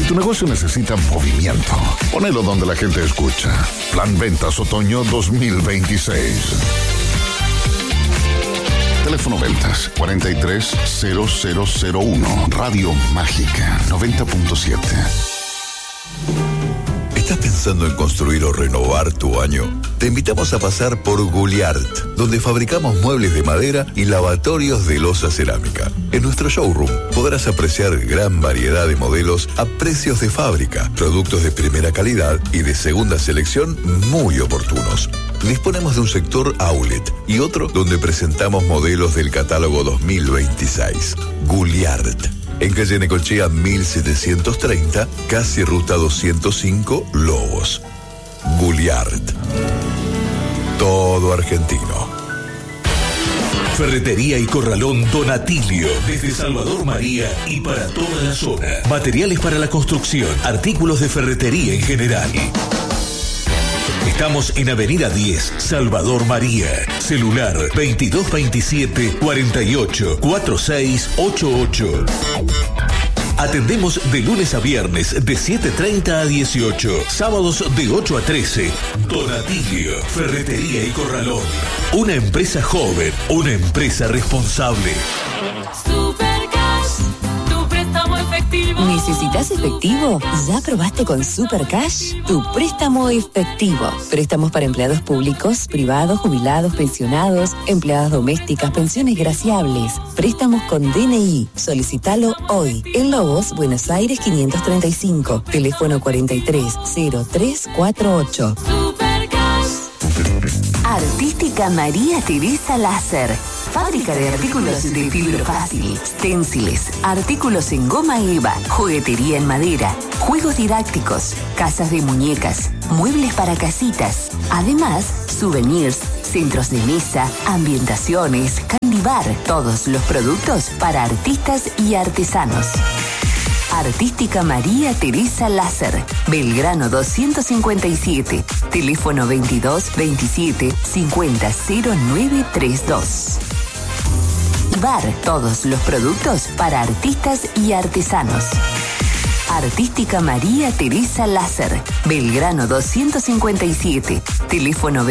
tu negocio necesita movimiento, ponelo donde la gente escucha. Plan Ventas Otoño 2026. Teléfono Ventas 430001. Radio Mágica 90.7. ¿Estás pensando en construir o renovar tu baño? Te invitamos a pasar por Guliart, donde fabricamos muebles de madera y lavatorios de loza cerámica. En nuestro showroom podrás apreciar gran variedad de modelos a precios de fábrica, productos de primera calidad y de segunda selección muy oportunos. Disponemos de un sector outlet y otro donde presentamos modelos del catálogo 2026. Guliart. En calle Necochea 1730, casi ruta 205, Lobos. Guliart. Todo argentino. Ferretería y Corralón Don Atilio, desde Salvador María y para toda la zona. Materiales para la construcción, artículos de ferretería en general. Estamos en Avenida 10, Salvador María. Celular 2227-484688. Atendemos de lunes a viernes de 7:30 a 18. Sábados de 8 a 13. Don Atilio, Ferretería y Corralón. Una empresa joven, una empresa responsable. ¿Necesitas efectivo? ¿Ya probaste con Supercash? Tu préstamo efectivo. Préstamos para empleados públicos, privados, jubilados, pensionados, empleadas domésticas, pensiones graciables. Préstamos con DNI. Solicítalo hoy. En Lobos, Buenos Aires 535. Teléfono 430348. Artística María Teresa Láser. Fábrica de artículos de fibra fácil, stenciles, artículos en goma eva, juguetería en madera, juegos didácticos, casas de muñecas, muebles para casitas. Además, souvenirs, centros de mesa, ambientaciones, candy bar. Todos los productos para artistas y artesanos. Artística María Teresa Láser. Belgrano 257. Teléfono 2227 500932. Bar. Todos los productos para artistas y artesanos. Artística María Teresa Láser. Belgrano 257. Teléfono